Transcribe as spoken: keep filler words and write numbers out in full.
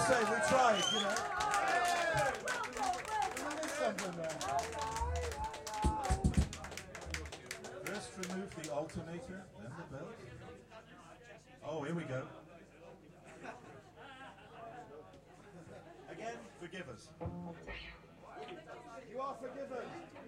say we tried, you know. There is something there. First remove the alternator, then the belt. Oh, here we go. Again, forgive us. You are forgiven.